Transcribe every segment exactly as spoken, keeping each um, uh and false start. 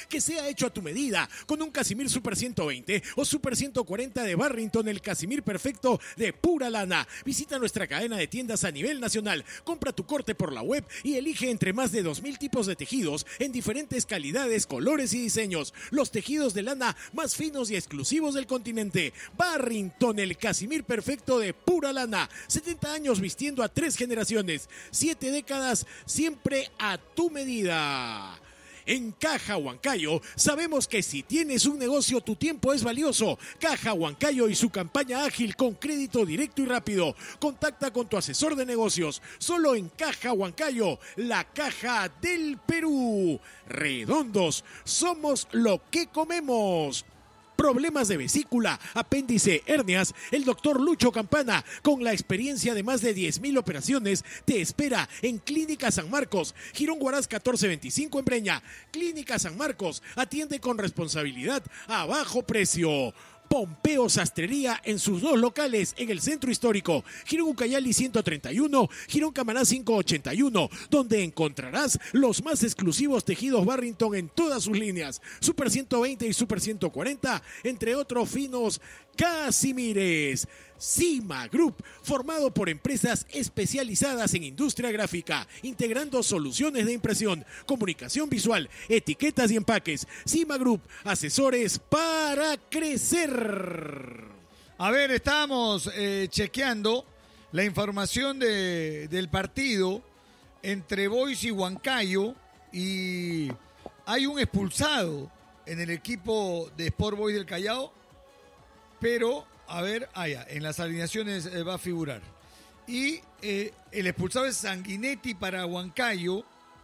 que sea hecho a tu medida, con un Casimir Super ciento veinte o Super ciento cuarenta de Barrington, el Casimir perfecto de pura lana. Visita nuestra cadena de tiendas a nivel nacional, compra tu corte por la web y elige entre más de dos mil tipos de tejidos en diferentes calidades, colores y diseños. Los tejidos de lana más finos y exclusivos del continente. Barrington, el Casimir perfecto de pura lana. setenta años vistiendo a tres generaciones. siete décadas siempre a tu medida. En Caja Huancayo sabemos que si tienes un negocio tu tiempo es valioso. Caja Huancayo y su campaña ágil con crédito directo y rápido. Contacta con tu asesor de negocios. Solo en Caja Huancayo, la caja del Perú. Redondos, somos lo que comemos. Problemas de vesícula, apéndice, hernias, el doctor Lucho Campana, con la experiencia de más de diez mil operaciones, te espera en Clínica San Marcos, Girón Huaraz catorce veinticinco en Breña. Clínica San Marcos, atiende con responsabilidad a bajo precio. Pompeo Sastrería en sus dos locales en el centro histórico, Girón Ucayali ciento treinta y uno, Girón Camaná quinientos ochenta y uno, donde encontrarás los más exclusivos tejidos Barrington en todas sus líneas, Super ciento veinte y Super ciento cuarenta, entre otros finos Casimires. Cima Group, formado por empresas especializadas en industria gráfica, integrando soluciones de impresión, comunicación visual, etiquetas y empaques. Cima Group, asesores para crecer. A ver, estamos eh, chequeando la información de, del partido entre Boys y Huancayo y hay un expulsado en el equipo de Sport Boys del Callao, pero... A ver, allá, ah, en las alineaciones eh, va a figurar. Y eh, el expulsado es Sanguinetti para Huancayo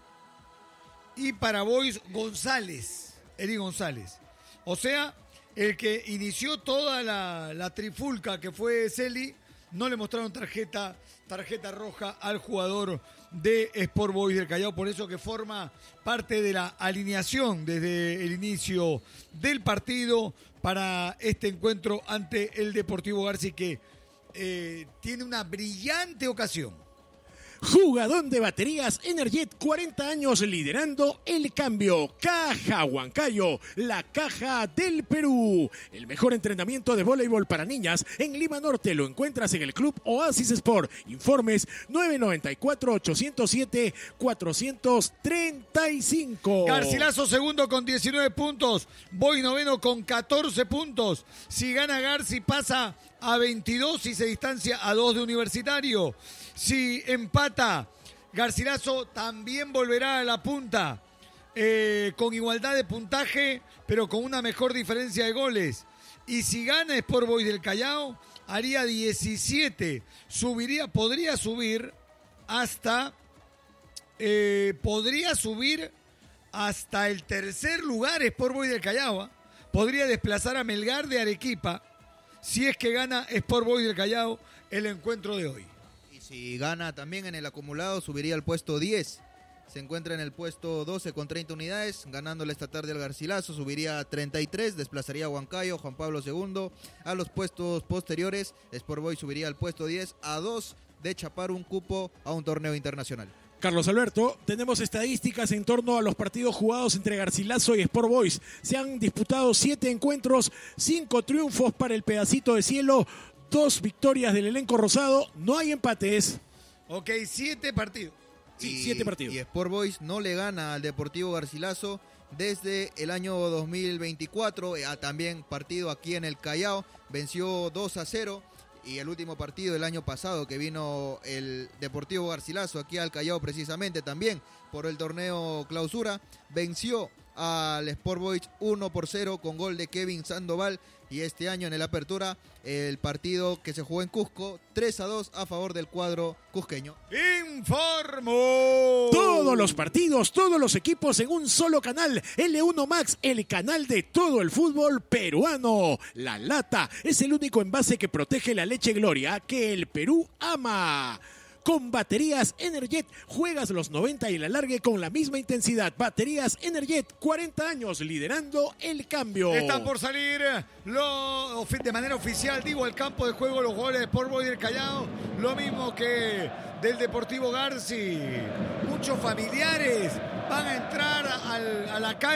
y para Boys González, Eri González. O sea, el que inició toda la, la trifulca que fue Celi, no le mostraron tarjeta, tarjeta roja al jugador de Sport Boys del Callao, por eso que forma parte de la alineación desde el inicio del partido para este encuentro ante el Deportivo García, que eh, tiene una brillante ocasión. Jugadón de baterías Energet, cuarenta años liderando el cambio. Caja Huancayo, la caja del Perú. El mejor entrenamiento de voleibol para niñas en Lima Norte lo encuentras en el Club Oasis Sport. Informes nueve nueve cuatro, ocho cero siete, cuatro tres cinco. Garcilaso segundo con diecinueve puntos. Boy noveno con catorce puntos. Si gana Garci pasa a veintidós y se distancia a dos de Universitario. Si empata, Garcilaso también volverá a la punta eh, con igualdad de puntaje, pero con una mejor diferencia de goles. Y si gana Sport Boys del Callao, haría diecisiete. Subiría, podría subir hasta, eh, podría subir hasta el tercer lugar Sport Boys del Callao. ¿eh? Podría desplazar a Melgar de Arequipa si es que gana Sport Boys del Callao el encuentro de hoy. Si gana también en el acumulado, subiría al puesto diez. Se encuentra en el puesto doce con treinta unidades, ganándole esta tarde al Garcilaso, subiría a treinta y tres, desplazaría a Huancayo, Juan Pablo segundo. A los puestos posteriores, Sport Boys subiría al puesto diez, a dos de chapar un cupo a un torneo internacional. Carlos Alberto, tenemos estadísticas en torno a los partidos jugados entre Garcilaso y Sport Boys. Se han disputado siete encuentros, cinco triunfos para el pedacito de cielo, dos victorias del elenco rosado, no hay empates. Ok, siete partidos. Sí, y, siete partidos. Y Sport Boys no le gana al Deportivo Garcilaso desde el año dos mil veinticuatro, eh, también partido aquí en el Callao, venció dos a cero. Y el último partido del año pasado que vino el Deportivo Garcilaso aquí al Callao precisamente también por el torneo clausura, venció al Sport Boys uno por cero con gol de Kevin Sandoval. Y este año en el Apertura, el partido que se jugó en Cusco, tres a dos a favor del cuadro cusqueño. ¡Informo! Todos los partidos, todos los equipos en un solo canal. L uno Max, el canal de todo el fútbol peruano. La Lata es el único envase que protege la leche Gloria que el Perú ama. Con baterías Energet, juegas los noventa y el alargue con la misma intensidad. Baterías Energet, cuarenta años liderando el cambio. Están por salir lo, de manera oficial, digo, el campo de juego los jugadores de Sport Boys del Callao. Lo mismo que del Deportivo Garci. Muchos familiares van a entrar al, a la calle.